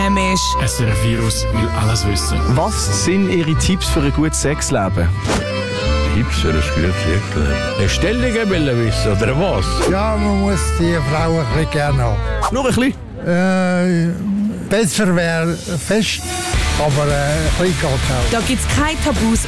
daheim ist. SRF Virus will alles wissen. Was sind Ihre Tipps für ein gutes Sexleben? Tipps für ein gutes Sexleben? Bestellungen will wissen, oder was? Ja, man muss die Frau ein bisschen gerne haben. Nur ein bisschen? Besser wäre fest, aber ein bisschen geht auch. Da gibt es keine Tabus